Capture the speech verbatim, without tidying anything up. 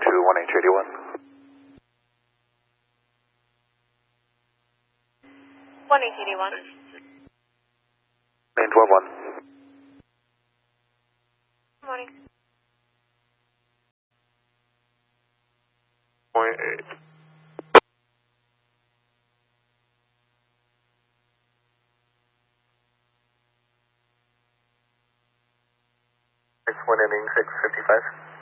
to one H eighty-one. one H eighty-one. Main twelve one. Good morning. Point eight. Next one ending six fifty-five.